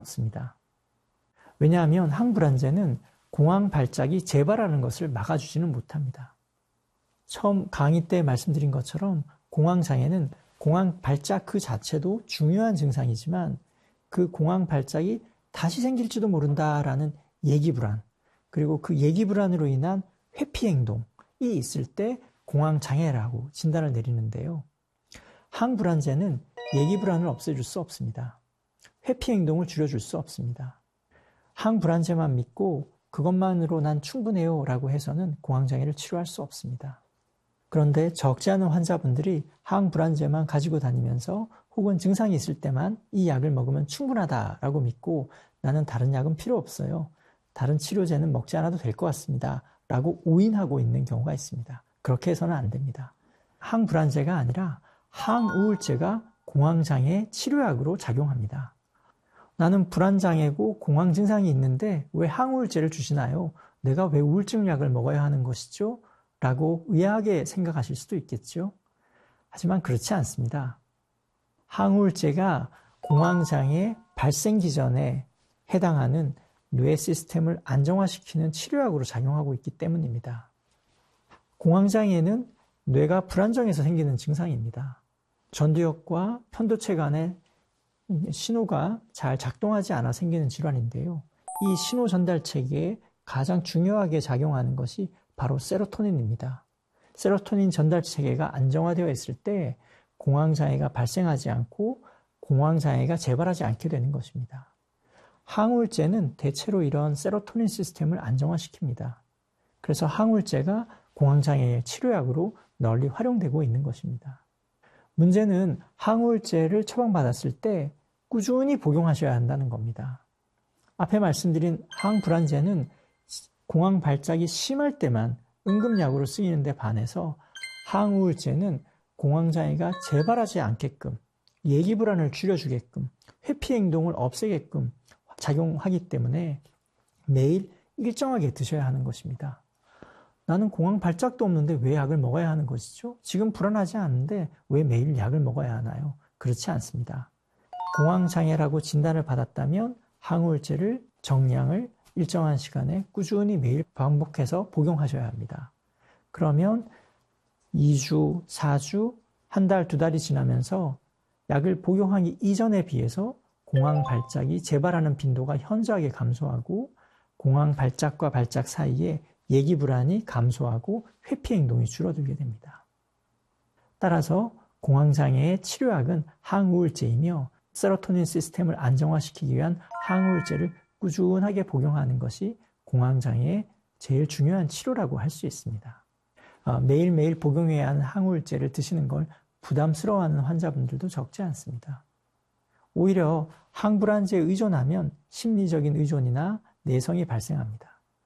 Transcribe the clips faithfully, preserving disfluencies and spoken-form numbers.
없습니다. 왜냐하면 항불안제는 공황 발작이 재발하는 것을 막아주지는 못합니다. 처음 강의 때 말씀드린 것처럼 공황장애는 공황 발작 그 자체도 중요한 증상이지만 그 공황 발작이 다시 생길지도 모른다라는 예기불안, 그리고 그 예기불안으로 인한 회피행동이 있을 때 공황장애라고 진단을 내리는데요. 항불안제는 예기불안을 없애줄 수 없습니다. 회피행동을 줄여줄 수 없습니다. 항불안제만 믿고 그것만으로 난 충분해요 라고 해서는 공황장애를 치료할 수 없습니다. 그런데 적지 않은 환자분들이 항불안제만 가지고 다니면서 혹은 증상이 있을 때만 이 약을 먹으면 충분하다라고 믿고 나는 다른 약은 필요 없어요. 다른 치료제는 먹지 않아도 될 것 같습니다. 라고 오인하고 있는 경우가 있습니다. 그렇게 해서는 안 됩니다. 항불안제가 아니라 항우울제가 공황장애 치료약으로 작용합니다. 나는 불안장애고 공황 증상이 있는데 왜 항우울제를 주시나요? 내가 왜 우울증 약을 먹어야 하는 것이죠? 라고 의아하게 생각하실 수도 있겠죠. 하지만 그렇지 않습니다. 항우울제가 공황장애 발생 기전에 해당하는 뇌 시스템을 안정화시키는 치료약으로 작용하고 있기 때문입니다. 공황장애는 뇌가 불안정해서 생기는 증상입니다. 전두엽과 편도체 간의 신호가 잘 작동하지 않아 생기는 질환인데요. 이 신호 전달 체계에 가장 중요하게 작용하는 것이 바로 세로토닌입니다. 세로토닌 전달 체계가 안정화되어 있을 때 공황장애가 발생하지 않고 공황장애가 재발하지 않게 되는 것입니다. 항우울제는 대체로 이런 세로토닌 시스템을 안정화시킵니다. 그래서 항우울제가 공황장애의 치료약으로 널리 활용되고 있는 것입니다. 문제는 항우울제를 처방받았을 때 꾸준히 복용하셔야 한다는 겁니다. 앞에 말씀드린 항불안제는 공황 발작이 심할 때만 응급약으로 쓰이는데 반해서 항우울제는 공황장애가 재발하지 않게끔, 예기불안을 줄여주게끔, 회피행동을 없애게끔 작용하기 때문에 매일 일정하게 드셔야 하는 것입니다. 나는 공황 발작도 없는데 왜 약을 먹어야 하는 것이죠? 지금 불안하지 않은데 왜 매일 약을 먹어야 하나요? 그렇지 않습니다. 공황장애라고 진단을 받았다면 항우울제를 정량을 일정한 시간에 꾸준히 매일 반복해서 복용하셔야 합니다. 그러면 이 주, 사 주, 한 달, 두 달이 지나면서 약을 복용하기 이전에 비해서 공황 발작이 재발하는 빈도가 현저하게 감소하고 공황 발작과 발작 사이에 예기불안이 감소하고 회피행동이 줄어들게 됩니다. 따라서 공황장애의 치료약은 항우울제이며 세로토닌 시스템을 안정화시키기 위한 항우울제를 꾸준하게 복용하는 것이 공황장애의 제일 중요한 치료라고 할 수 있습니다. 매일매일 복용해야 하는 항우울제를 드시는 걸 부담스러워하는 환자분들도 적지 않습니다. 오히려 항불안제에 의존하면 심리적인 의존이나 내성이 발생합니다.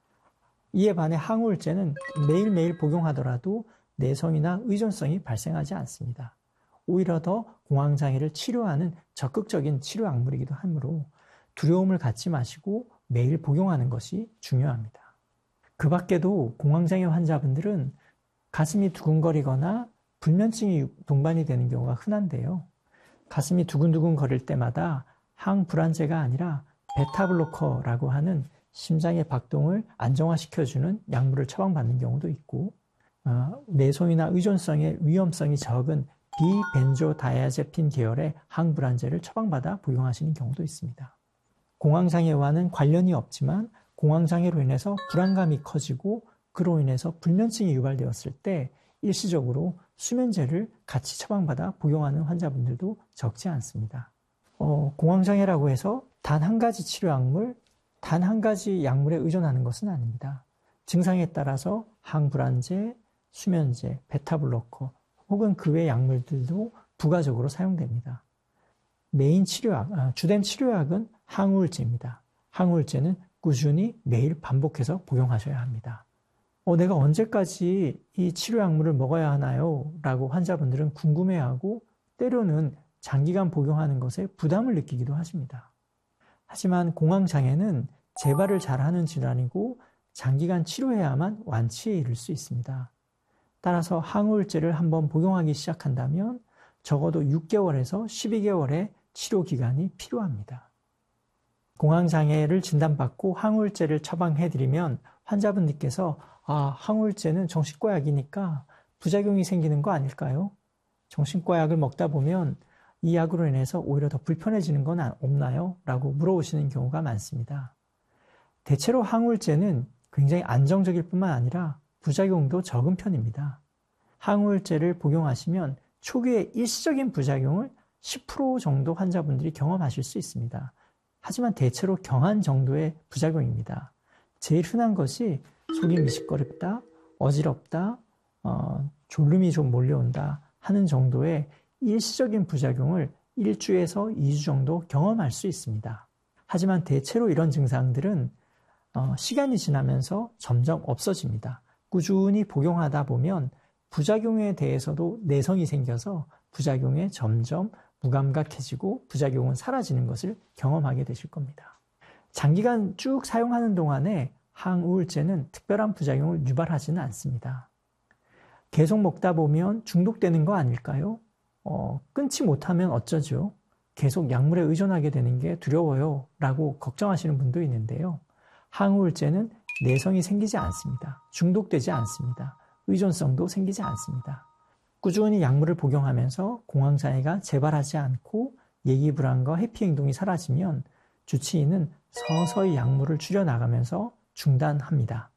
이에 반해 항우울제는 매일매일 복용하더라도 내성이나 의존성이 발생하지 않습니다. 오히려 더 공황장애를 치료하는 적극적인 치료 약물이기도 하므로 두려움을 갖지 마시고 매일 복용하는 것이 중요합니다. 그 밖에도 공황장애 환자분들은 가슴이 두근거리거나 불면증이 동반이 되는 경우가 흔한데요. 가슴이 두근두근 거릴 때마다 항불안제가 아니라 베타블로커라고 하는 심장의 박동을 안정화시켜주는 약물을 처방받는 경우도 있고 어, 내성이나 의존성의 위험성이 적은 비벤조다이아제핀 계열의 항불안제를 처방받아 복용하시는 경우도 있습니다. 공황장애와는 관련이 없지만 공황장애로 인해서 불안감이 커지고 그로 인해서 불면증이 유발되었을 때 일시적으로 수면제를 같이 처방받아 복용하는 환자분들도 적지 않습니다. 어, 공황장애라고 해서 단 한 가지 치료약물, 단 한 가지 약물에 의존하는 것은 아닙니다. 증상에 따라서 항불안제, 수면제, 베타블로커 혹은 그 외 약물들도 부가적으로 사용됩니다. 메인 치료약, 주된 치료약은 항우울제입니다. 항우울제는 꾸준히 매일 반복해서 복용하셔야 합니다. 어, 내가 언제까지 이 치료약물을 먹어야 하나요? 라고 환자분들은 궁금해하고 때로는 장기간 복용하는 것에 부담을 느끼기도 하십니다. 하지만 공황장애는 재발을 잘하는 질환이고 장기간 치료해야만 완치에 이를 수 있습니다. 따라서 항우울제를 한번 복용하기 시작한다면 적어도 육 개월에서 십이 개월의 치료 기간이 필요합니다. 공황장애를 진단받고 항우울제를 처방해드리면 환자분들께서 아, 항우울제는 정신과 약이니까 부작용이 생기는 거 아닐까요? 정신과 약을 먹다 보면 이 약으로 인해서 오히려 더 불편해지는 건 없나요? 라고 물어보시는 경우가 많습니다. 대체로 항우울제는 굉장히 안정적일 뿐만 아니라 부작용도 적은 편입니다. 항우울제를 복용하시면 초기에 일시적인 부작용을 십 퍼센트 정도 환자분들이 경험하실 수 있습니다. 하지만 대체로 경한 정도의 부작용입니다. 제일 흔한 것이 속이 미식거립다, 어지럽다, 어, 졸음이 좀 몰려온다 하는 정도의 일시적인 부작용을 일 주에서 이 주 정도 경험할 수 있습니다. 하지만 대체로 이런 증상들은 어, 시간이 지나면서 점점 없어집니다. 꾸준히 복용하다 보면 부작용에 대해서도 내성이 생겨서 부작용에 점점 무감각해지고 부작용은 사라지는 것을 경험하게 되실 겁니다. 장기간 쭉 사용하는 동안에 항우울제는 특별한 부작용을 유발하지는 않습니다. 계속 먹다 보면 중독되는 거 아닐까요? 어, 끊지 못하면 어쩌죠? 계속 약물에 의존하게 되는 게 두려워요 라고 걱정하시는 분도 있는데요. 항우울제는 내성이 생기지 않습니다. 중독되지 않습니다. 의존성도 생기지 않습니다. 꾸준히 약물을 복용하면서 공황장애가 재발하지 않고 예기불안과 회피행동이 사라지면 주치의는 서서히 약물을 줄여나가면서 중단합니다.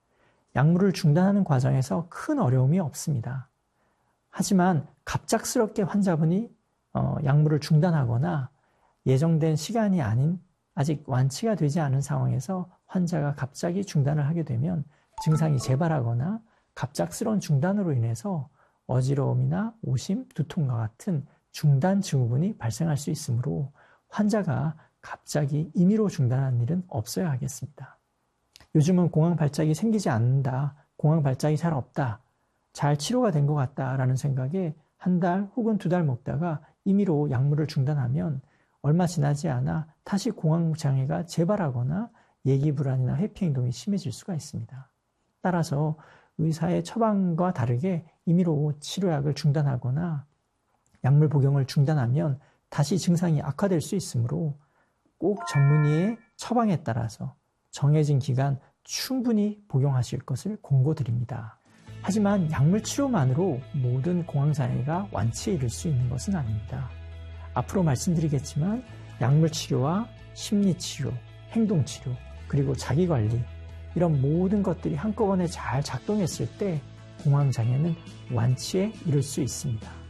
약물을 중단하는 과정에서 큰 어려움이 없습니다. 하지만 갑작스럽게 환자분이 어, 약물을 중단하거나 예정된 시간이 아닌 아직 완치가 되지 않은 상황에서 환자가 갑자기 중단을 하게 되면 증상이 재발하거나 갑작스러운 중단으로 인해서 어지러움이나 오심, 두통과 같은 중단 증후군이 발생할 수 있으므로 환자가 갑자기 임의로 중단하는 일은 없어야 하겠습니다. 요즘은 공황 발작이 생기지 않는다, 공황 발작이 잘 없다, 잘 치료가 된 것 같다라는 생각에 한 달 혹은 두 달 먹다가 임의로 약물을 중단하면 얼마 지나지 않아 다시 공황 장애가 재발하거나 예기불안이나 회피행동이 심해질 수가 있습니다. 따라서 의사의 처방과 다르게 임의로 치료약을 중단하거나 약물 복용을 중단하면 다시 증상이 악화될 수 있으므로 꼭 전문의의 처방에 따라서 정해진 기간 충분히 복용하실 것을 권고드립니다. 하지만 약물 치료만으로 모든 공황장애가 완치에 이를 수 있는 것은 아닙니다. 앞으로 말씀드리겠지만 약물 치료와 심리 치료, 행동 치료, 그리고 자기관리 이런 모든 것들이 한꺼번에 잘 작동했을 때 공황장애는 완치에 이를 수 있습니다.